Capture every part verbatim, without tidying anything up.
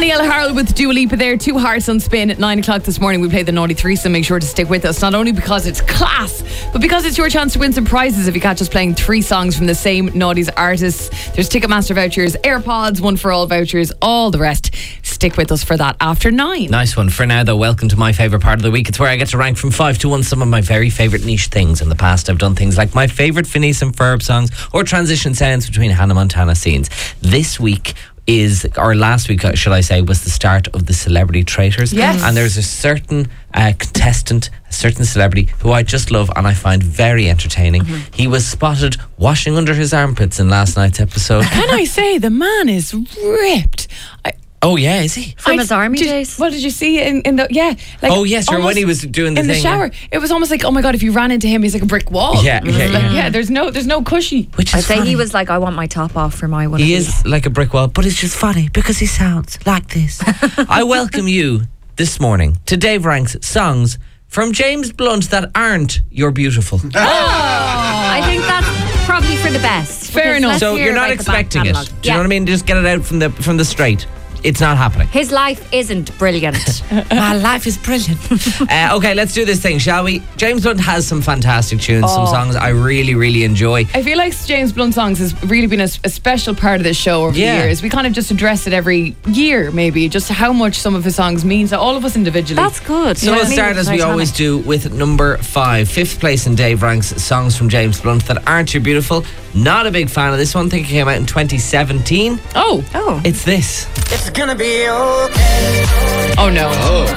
Danielle Harrell with Dua Lipa there. Two Hearts on Spin at nine o'clock this morning. We played the Naughty Threesome. Make sure to stick with us, not only because it's class, but because it's your chance to win some prizes if you catch us playing three songs from the same Naughties artists. There's Ticketmaster vouchers, AirPods, One for All vouchers, all the rest. Stick with us for that after nine. Nice one. For now, though, welcome to my favourite part of the week. It's where I get to rank from five to one some of my very favourite niche things. In the past, I've done things like my favourite Phineas and Ferb songs or transition sounds between Hannah Montana scenes. This week is, or last week, should I say, was the start of the Celebrity Traitors. Yes. And there's a certain uh, contestant, a certain celebrity who I just love and I find very entertaining. Mm-hmm. He was spotted washing under his armpits in last night's episode. Can I say, the man is ripped. I, Oh yeah, is he? From I, his army did, days? What did you see in, in the yeah? Like oh yes, or when he was doing the in thing, the shower. Yeah. It was almost like, oh my god, if you ran into him, he's like a brick wall. Yeah, yeah, Like, yeah. yeah. There's no, there's no cushy. Which is I'd say funny. he was like, I want my top off for my one. He of is these. like a brick wall, but it's just funny because he sounds like this. I welcome you this morning to Dave Ranks songs from James Blunt that aren't You're Beautiful. Oh, I think that's probably for the best. Fair because enough. let's So hear, you're not like, the back expecting it. Do catalogue. you know what I mean? Just get it out from the from the straight. It's not happening. His life isn't brilliant. My life is brilliant. uh, okay, let's do this thing, shall we? James Blunt has some fantastic tunes, Oh. some songs I really, really enjoy. I feel like James Blunt songs has really been a, a special part of this show over Yeah. the years. We kind of just address it every year, maybe, just how much some of his songs mean to all of us individually. That's good. So You know we'll what I mean? start as we Titanic. always do with number five. Fifth place in Dave Ranks songs from James Blunt that aren't You're Beautiful. Not a big fan of this one. I think it came out in twenty seventeen. Oh, Oh. It's this. It's gonna be okay. oh no.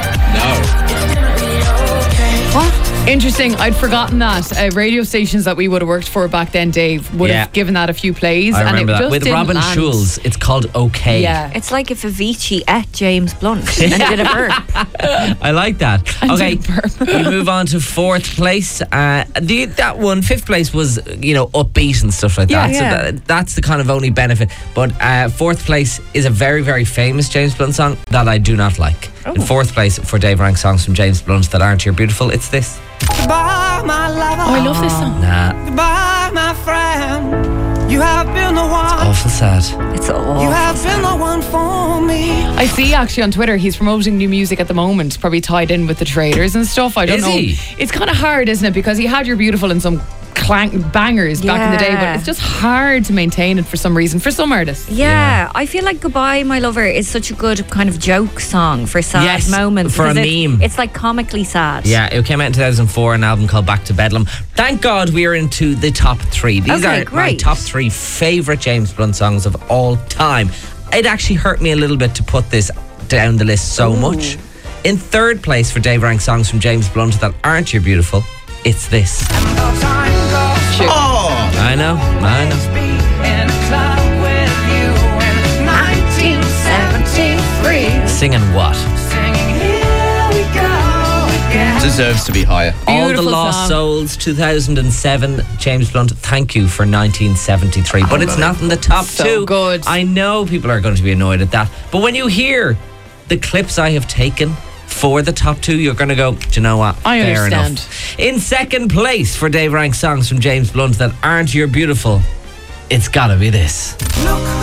Oh, What? Interesting. I'd forgotten that. Uh, radio stations that we would have worked for back then, Dave, would Yeah. have given that a few plays. I and remember it that. just With didn't Robin land. Schulz, it's called Okay. Yeah. It's like if Avicii ate James Blunt and did a burp. I like that. Okay, did a burp. we move on to fourth place. Uh, the, that one, fifth place was, you know, upbeat and stuff like Yeah, that. yeah. So that, that's the kind of only benefit. But uh, fourth place is a very, very famous James Blunt song that I do not like. Oh. In fourth place for Dave Rank songs from James Blunt that aren't You're Beautiful, it's this. Goodbye, my lover. Oh, I love this song. Nah, Goodbye, my friend. You have been the one. awful sad. It's all. You have been the one for me. I see actually on Twitter he's promoting new music at the moment, probably tied in with the Traders and stuff. I don't Is know. he? It's kind of hard, isn't it? Because he had You're Beautiful and some clank bangers back in the day, but Yeah. it's just hard to maintain it for some reason for some artists. Yeah, I feel like Goodbye My Lover is such a good kind of joke song for sad Yes, moments. for a because it's, meme. It's like comically sad. Yeah, it came out in two thousand four, an album called Back to Bedlam. Thank God we are into the top three. These Okay, are my great. top three favourite James Blunt songs of all time. It actually hurt me a little bit to put this down the list so much. In third place for Dave Rank songs from James Blunt that aren't You're Beautiful, it's this. No time goes. Oh, I know, I know. Be in a club with you in nineteen seventy-three. Singing what? Singing, here we go again. Deserves to be higher. All the Beautiful Lost song. Souls, two thousand seven. James Blunt, thank you for nineteen seventy-three. But it's not in the top So two. good. I know people are going to be annoyed at that. But when you hear the clips I have taken for the top two, you're going to go, do you know what? I Fair understand. enough. In second place for Dave Rank songs from James Blunt that aren't You're Beautiful, it's got to be this. Look